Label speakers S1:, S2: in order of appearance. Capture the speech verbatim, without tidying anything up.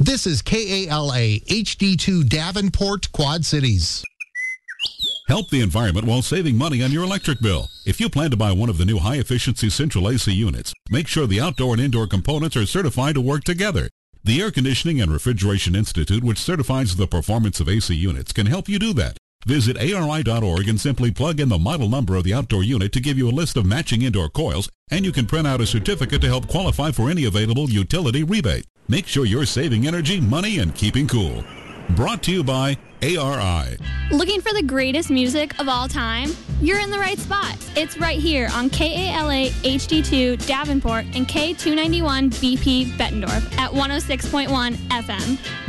S1: This is K A L A H D two Davenport, Quad Cities.
S2: Help the environment while saving money on your electric bill. If you plan to buy one of the new high-efficiency central A C units, make sure the outdoor and indoor components are certified to work together. The Air Conditioning and Refrigeration Institute, which certifies the performance of A C units, can help you do that. Visit A R I dot org and simply plug in the model number of the outdoor unit to give you a list of matching indoor coils, and you can print out a certificate to help qualify for any available utility rebate. Make sure you're saving energy, money, and keeping cool. Brought to you by A R I.
S3: Looking for the greatest music of all time? You're in the right spot. It's right here on K A L A H D two Davenport and K two ninety-one B P Bettendorf at one oh six point one F M.